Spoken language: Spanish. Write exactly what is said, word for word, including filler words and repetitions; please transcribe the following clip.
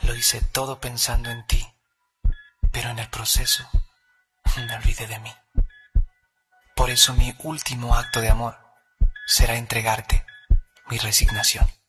Lo hice todo pensando en ti, pero en el proceso me olvidé de mí. Por eso mi último acto de amor será entregarte mi resignación.